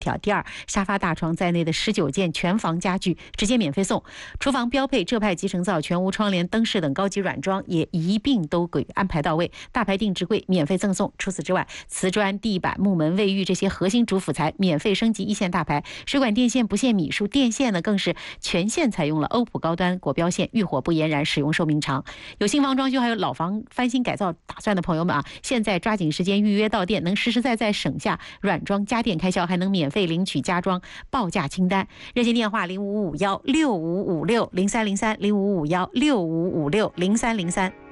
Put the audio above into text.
第二，沙发大床在内的19件全房家具直接免费送，厨房标配浙派集成灶、全屋窗帘、灯饰等高级软装也一并都给安排到位，大牌定制柜免费赠送。除此之外，瓷砖、地板、木门、卫浴这些核心主辅材免费升级一线大牌，水管电线不限米数，电线呢更是全线采用了欧普高端果标线，遇火不延燃，使用寿命长。有新房装修还有老房翻新改造打算的朋友们啊，现在抓紧时间预约到店，能实实在在省下软装家电开销，还能免费领取家装报价清单。热线电话055165560303055165560303。